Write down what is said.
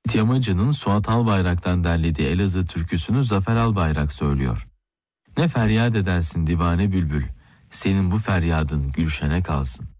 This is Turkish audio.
Yamacı'nın Suat Albayrak'tan derlediği Elazığ türküsünü Zafer Albayrak söylüyor. Ne feryat edersin divane bülbül, senin bu feryadın gülşene kalsın.